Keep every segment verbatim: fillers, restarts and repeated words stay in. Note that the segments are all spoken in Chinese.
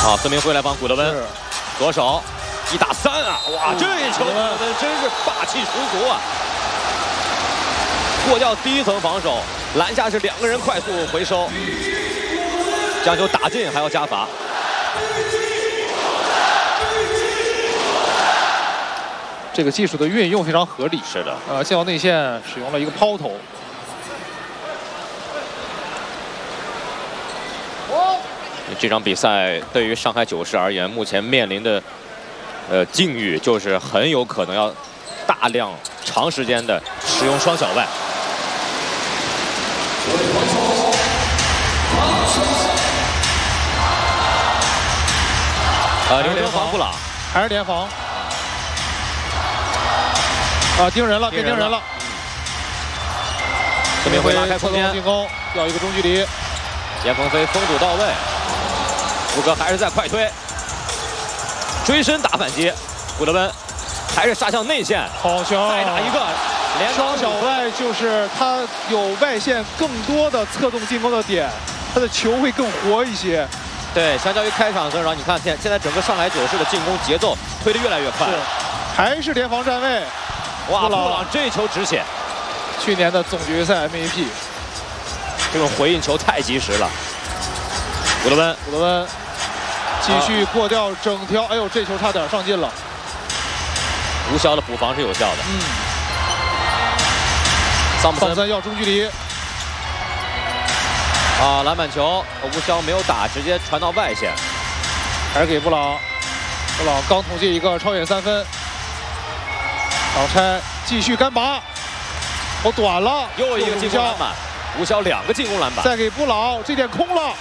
好，孙明辉来帮古德温，左手一打三啊！哇，这一球古德温真是霸气十足啊！过掉第一层防守，篮下是两个人快速回收，将球打进还要加罚。 这个技术的运用非常合理。 是的， 呃，进到内线使用了一个抛投。 这场比赛对于上海九世而言，目前面临的呃境遇就是很有可能要大量长时间的使用双小外。呃，留联防布朗， 还是联防。啊，盯人了，别盯人了。 孙明辉拉开空间进攻，要一个中距离。 严鹏飞封堵到位。 福哥还是在快推，追身打反击，古德温还是杀向内线， 好球！ 再打一个，连双小外就是他有外线更多的策动进攻的点，他的球会更活一些。 对，相较于开场的时候，你看现现在整个上海九世的进攻节奏推得越来越快， 还是联防站位。 哇，布朗这一球止血， 去年的总决赛 M V P， 这种回应球太及时了。古德温， 古德温。 继续过掉整条，哎呦，这球差点上进了。 吴骁的补防是有效的。 嗯。 桑普森要中距离。 啊，篮板球，吴骁没有打，直接传到外线， 还是给布朗。布朗刚统计一个超远三分。挡拆，继续干拔。哦，短了。 又一个进攻篮板，吴骁两个进攻篮板。 再给布朗，这点空了。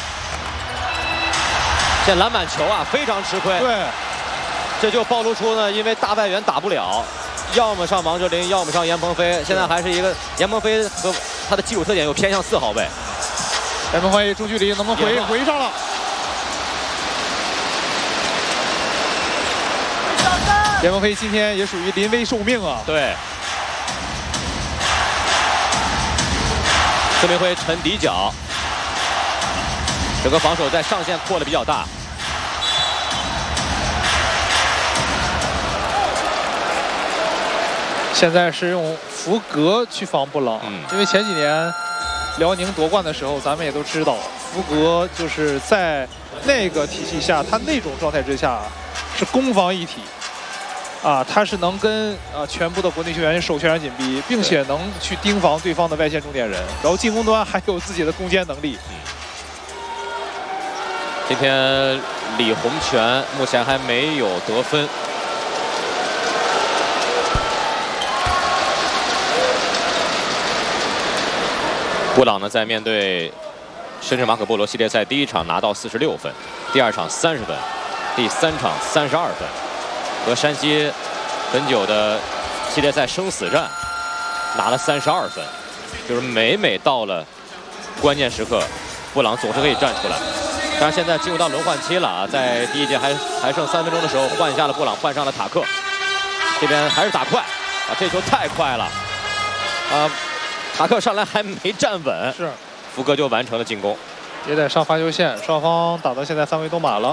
这篮板球啊，非常吃亏。 对， 这就暴露出呢，因为大外援打不了，要么上王哲林，要么上严鹏飞。现在还是一个严鹏飞和他的基础特点又偏向四号位。 严鹏飞中距离能不能回？回上了。严鹏飞今天也属于临危受命啊。 对。孙明辉沉底角。 整个防守在上线扩的比较大， 现在是用福格去防布朗，嗯、因为前几年辽宁夺冠的时候，咱们也都知道，福格就是在那个体系下，他那种状态之下是攻防一体，啊，他是能跟啊全部的国内球员手全然紧逼，并且能去盯防对方的外线重点人，然后进攻端还有自己的攻坚能力。嗯今天李洪权目前还没有得分。布朗呢，在面对深圳马可波罗系列赛第一场拿到四十六分，第二场三十分，第三场三十二分，和山西很久的系列赛生死战拿了三十二分，就是每每到了关键时刻，布朗总是可以站出来。 当然，现在进入到轮换期了啊，在第一节还还剩三分钟的时候，换下了布朗，换上了塔克。这边还是打快啊，这球太快了啊！塔克上来还没站稳， 是福哥就完成了进攻， 也得上罚球线，双方打到现在三围都满了。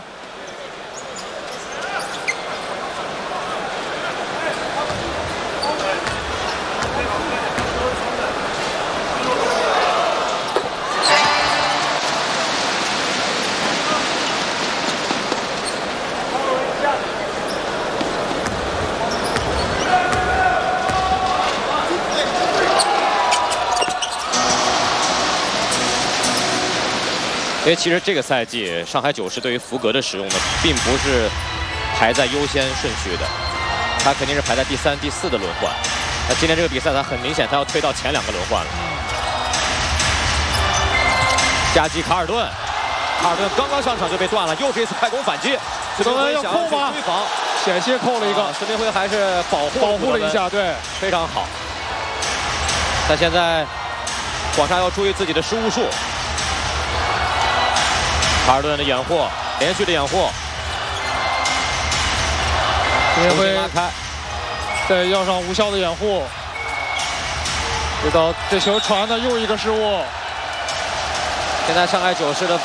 因为其实这个赛季上海九世对于福格的使用呢，并不是排在优先顺序的，他肯定是排在第三、第四的轮换。那今天这个比赛，他很明显他要推到前两个轮换了。夹击卡尔顿，卡尔顿刚刚上场就被断了，又是一次快攻反击。 孙明辉要扣吗？ 追防， 险些扣了一个。 孙明辉还是保护保护了一下，对， 非常好。但现在广厦要注意自己的失误数。 卡尔顿的掩护，连续的掩护， 孙明辉拉开， 再要上吴骁的掩护，这道这球传的又一个失误。 现在上海九世的